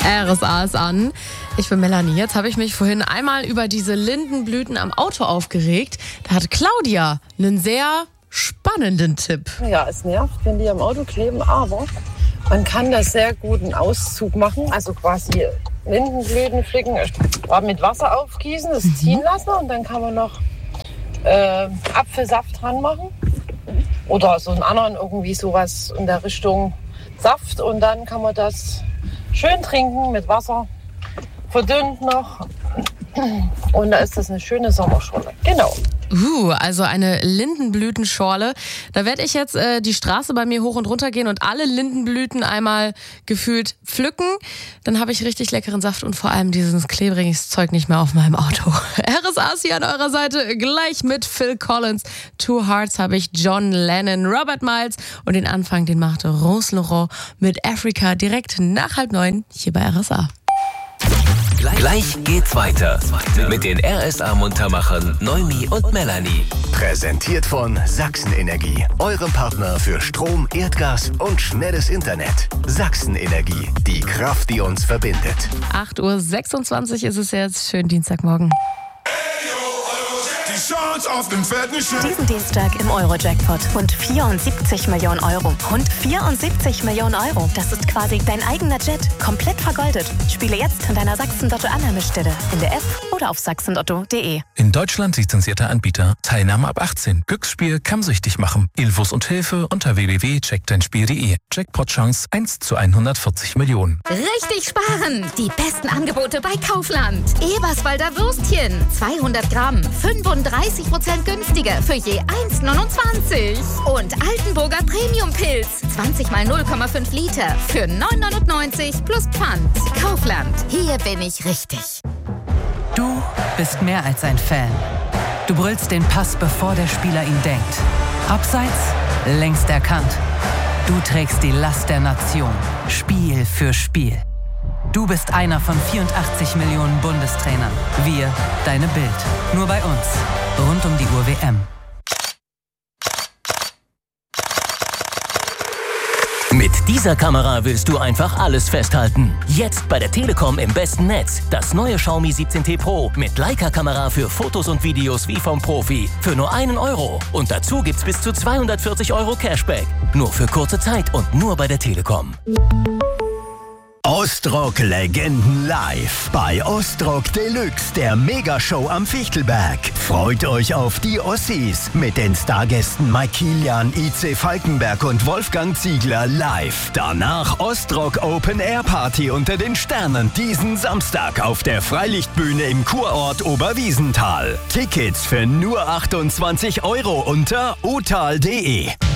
RSA ist an. Ich bin Melanie. Jetzt habe ich mich vorhin einmal über diese Lindenblüten am Auto aufgeregt. Da hat Claudia einen sehr spannenden Tipp. Ja, es nervt, wenn die am Auto kleben, aber man kann das sehr gut einen Auszug machen. Also quasi Lindenblüten pflücken, mit Wasser aufgießen, das ziehen lassen und dann kann man noch Apfelsaft dran machen. Oder so einen anderen, irgendwie sowas in der Richtung Saft. Und dann kann man das schön trinken mit Wasser, verdünnt noch. Und da ist das eine schöne Sommerschorle. Genau. Also eine Lindenblütenschorle. Da werde ich jetzt die Straße bei mir hoch und runter gehen und alle Lindenblüten einmal gefühlt pflücken. Dann habe ich richtig leckeren Saft und vor allem dieses klebriges Zeug nicht mehr auf meinem Auto. RSA ist hier an eurer Seite, gleich mit Phil Collins. Two Hearts habe ich John Lennon, Robert Miles und den Anfang, den macht Rose Laurent mit Africa direkt nach 8:30 hier bei RSA. Gleich geht's weiter mit den RSA-Muntermachern Noemi und Melanie. Präsentiert von Sachsen-Energie, eurem Partner für Strom, Erdgas und schnelles Internet. Sachsen-Energie, die Kraft, die uns verbindet. 8:26 Uhr ist es jetzt. Schönen Dienstagmorgen. Diesen Dienstag im Euro-Jackpot. Rund 74 Millionen Euro. Rund 74 Millionen Euro. Das ist quasi dein eigener Jet. Komplett vergoldet. Spiele jetzt an deiner Sachsen-Lotto-Annahmestelle. In der App oder auf sachsenlotto.de. In Deutschland lizenzierter Anbieter. Teilnahme ab 18. Glücksspiel kann süchtig machen. Infos und Hilfe unter www.checkdeinspiel.de. Jackpot-Chance 1 zu 140 Millionen. Richtig sparen! Die besten Angebote bei Kaufland. Eberswalder Würstchen. 200 Gramm. 35% günstiger für je 1,29. Und Altenburger Premium-Pilz. 20 mal 0,5 Liter für 9,99 plus Pfand. Kaufland. Hier bin ich richtig. Du bist mehr als ein Fan. Du brüllst den Pass, bevor der Spieler ihn denkt. Abseits längst erkannt. Du trägst die Last der Nation. Spiel für Spiel. Du bist einer von 84 Millionen Bundestrainern. Wir, deine Bild. Nur bei uns. Rund um die Uhr WM. Mit dieser Kamera willst du einfach alles festhalten. Jetzt bei der Telekom im besten Netz. Das neue Xiaomi 17T Pro mit Leica-Kamera für Fotos und Videos wie vom Profi. Für nur €1. Und dazu gibt's bis zu 240 € Cashback. Nur für kurze Zeit und nur bei der Telekom. Ostrock-Legenden live bei Ostrock Deluxe, der Megashow am Fichtelberg. Freut euch auf die Ossis mit den Stargästen Mike Kilian, IC Falkenberg und Wolfgang Ziegler live. Danach Ostrock Open Air Party unter den Sternen diesen Samstag auf der Freilichtbühne im Kurort Oberwiesenthal. Tickets für nur 28 € unter otal.de.